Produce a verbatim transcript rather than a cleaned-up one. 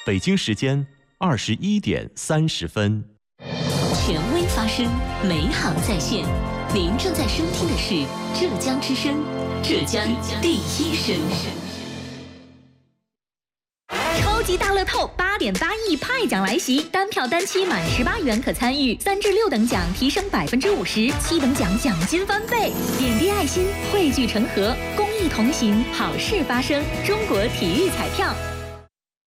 北京时间二十一点三十分。 权威发声，美好在线。您正在收听的是浙江之声，浙江第一声。 超级大乐透八点八亿派奖来袭，单票单期满十八元可参与，三至六等奖提升百分之五十，七等奖奖金翻倍。点滴爱心，汇聚成河，公益同行，好事发生。中国体育彩票。